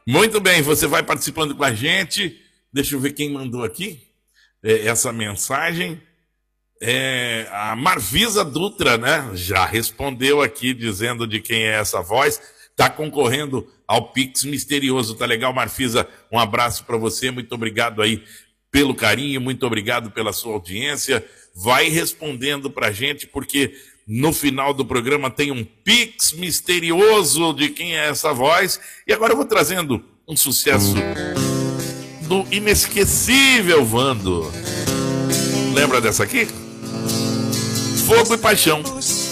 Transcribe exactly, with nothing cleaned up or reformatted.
Muito bem, você vai participando com a gente. Deixa eu ver quem mandou aqui é, essa mensagem. É, a Marvisa Dutra, né? Já respondeu aqui dizendo de quem é essa voz. Está concorrendo ao Pix Misterioso. Tá legal, Marvisa? Um abraço para você. Muito obrigado aí pelo carinho. Muito obrigado pela sua audiência. Vai respondendo para a gente, porque no final do programa tem um Pix Misterioso de quem é essa voz. E agora eu vou trazendo um sucesso do inesquecível Vando. Lembra dessa aqui? Fogo e Paixão.